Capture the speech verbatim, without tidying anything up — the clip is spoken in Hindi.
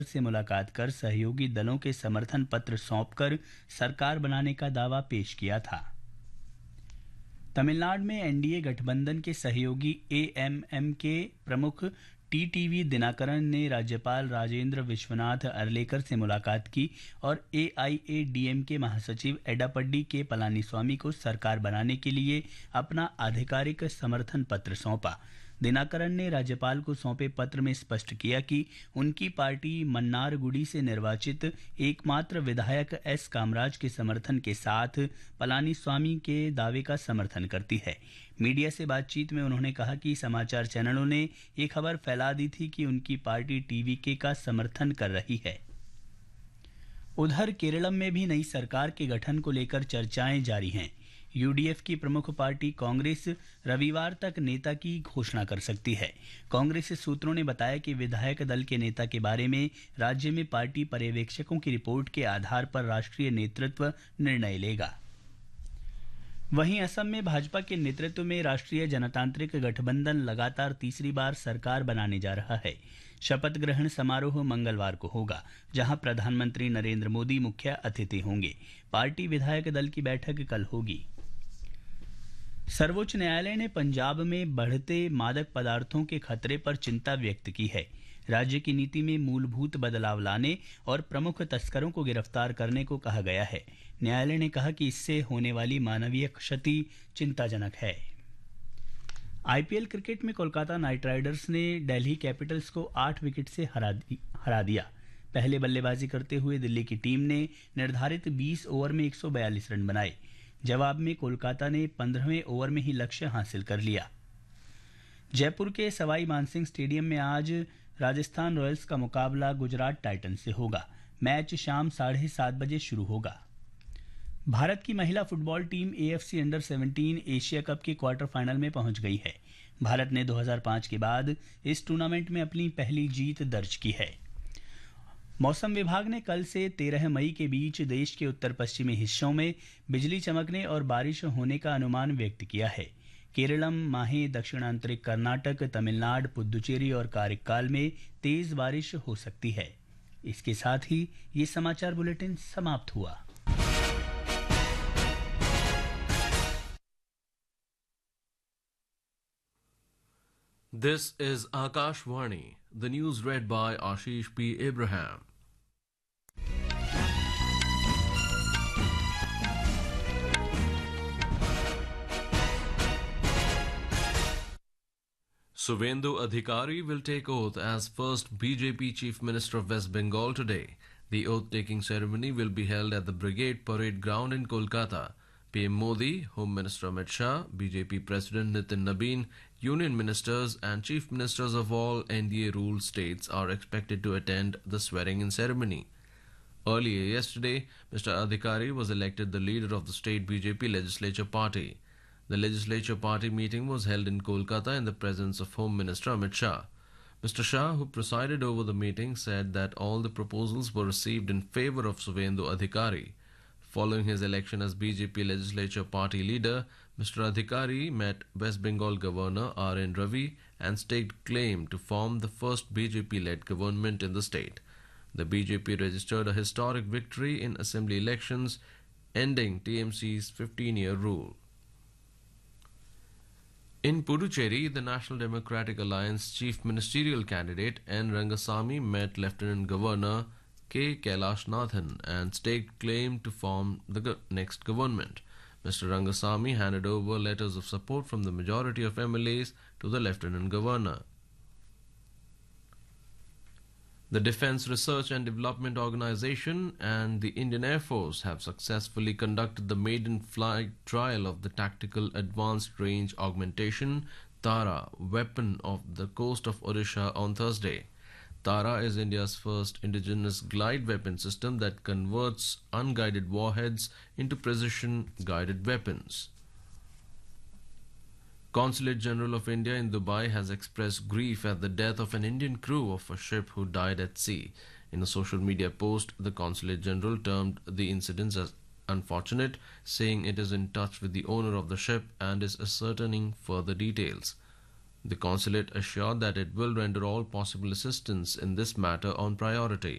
से मुलाकात कर सहयोगी दलों के समर्थन पत्र सौंपकर सरकार बनाने का दावा पेश किया था। तमिलनाडु में एनडीए गठबंधन के सहयोगी एएमएम के प्रमुख टीटीवी दिनाकरन ने राज्यपाल राजेंद्र विश्वनाथ अर्लेकर से मुलाकात की और एआईएडीएमके महासचिव एडापड्डी के पलानीस्वामी को सरकार बनाने के लिए अपना आधिकारिक समर्थन पत्र सौंपा। दिनाकरन ने राज्यपाल को सौंपे पत्र में स्पष्ट किया कि उनकी पार्टी मन्नारगुडी से निर्वाचित एकमात्र विधायक एस कामराज के समर्थन के साथ पलानीस्वामी के दावे का समर्थन करती है। मीडिया से बातचीत में उन्होंने कहा कि समाचार चैनलों ने ये खबर फैला दी थी कि उनकी पार्टी टीवीके का समर्थन कर रही है। उधर केरलम में भी नई सरकार के गठन को लेकर चर्चाएं जारी हैं। यूडीएफ की प्रमुख पार्टी कांग्रेस रविवार तक नेता की घोषणा कर सकती है। कांग्रेस सूत्रों ने बताया कि विधायक दल के नेता के बारे में राज्य में पार्टी पर्यवेक्षकों की रिपोर्ट के आधार पर राष्ट्रीय नेतृत्व निर्णय लेगा। वहीं असम में भाजपा के नेतृत्व में राष्ट्रीय जनतांत्रिक गठबंधन लगातार तीसरी बार सरकार बनाने जा रहा है। शपथ ग्रहण समारोह मंगलवार को होगा, जहां प्रधानमंत्री नरेंद्र मोदी मुख्य अतिथि होंगे। पार्टी विधायक दल की बैठक कल होगी। सर्वोच्च न्यायालय ने पंजाब में बढ़ते मादक पदार्थों के खतरे पर चिंता व्यक्त की है। राज्य की नीति में मूलभूत बदलाव लाने और प्रमुख तस्करों को गिरफ्तार करने को कहा गया है। न्यायालय ने कहा कि इससे होने वाली मानवीय क्षति चिंताजनक है। आईपीएल क्रिकेट में कोलकाता नाइट राइडर्स ने दिल्ली कैपिटल्स को आठ विकेट से हरा दी, हरा दिया। पहले बल्लेबाजी करते हुए दिल्ली की टीम ने निर्धारित बीस ओवर में एक सौ बयालीस रन बनाए। जवाब में कोलकाता ने पंद्रहवें ओवर में ही लक्ष्य हासिल कर लिया। जयपुर के सवाई मानसिंह स्टेडियम में आज राजस्थान रॉयल्स का मुकाबला गुजरात टाइटंस से होगा। मैच शाम साढ़े सात बजे शुरू होगा। भारत की महिला फुटबॉल टीम एएफसी अंडर सत्रह एशिया कप के क्वार्टर फाइनल में पहुंच गई है। भारत ने दो हज़ार पाँच के बाद इस टूर्नामेंट में अपनी पहली जीत दर्ज की है। मौसम विभाग ने कल से तेरह मई के बीच देश के उत्तर पश्चिमी हिस्सों में बिजली चमकने और बारिश होने का अनुमान व्यक्त किया है। केरलम, माहे, दक्षिणांतरिक कर्नाटक, तमिलनाडु, पुदुचेरी और कारिक्काल में तेज बारिश हो सकती है। इसके साथ ही ये समाचार बुलेटिन समाप्त हुआ। This is Akashvani, the news read by Ashish P. Abraham. Suvendu Adhikari will take oath as first B J P Chief Minister of West Bengal today. The oath-taking ceremony will be held at the Brigade Parade Ground in Kolkata. P M Modi, Home Minister Amit Shah, B J P President Nitin Nabin, Union Ministers and Chief Ministers of all N D A-ruled states are expected to attend the swearing-in ceremony. Earlier yesterday, Mister Adhikari was elected the leader of the state B J P legislature party. The legislature party meeting was held in Kolkata in the presence of Home Minister Amit Shah. Mister Shah, who presided over the meeting, said that all the proposals were received in favour of Suvendu Adhikari. Following his election as B J P legislature party leader, Mister Adhikari met West Bengal Governor R N Ravi and staked claim to form the first B J P-led government in the state. The B J P registered a historic victory in assembly elections, ending T M C's fifteen-year rule. In Puducherry, the National Democratic Alliance chief ministerial candidate N. Rangasamy met Lieutenant Governor K. Kailashnathn and staked claim to form the go- next government. Mister Rangasamy handed over letters of support from the majority of M L As to the Lieutenant Governor. The Defence Research and Development Organization and the Indian Air Force have successfully conducted the maiden flight trial of the Tactical Advanced Range Augmentation (TARA) weapon of the coast of Odisha on Thursday. TARA is India's first indigenous glide weapon system that converts unguided warheads into precision-guided weapons. Consulate General of India in Dubai has expressed grief at the death of an Indian crew of a ship who died at sea. In a social media post, the Consulate General termed the incidents as unfortunate, saying it is in touch with the owner of the ship and is ascertaining further details. The consulate assured that it will render all possible assistance in this matter on priority.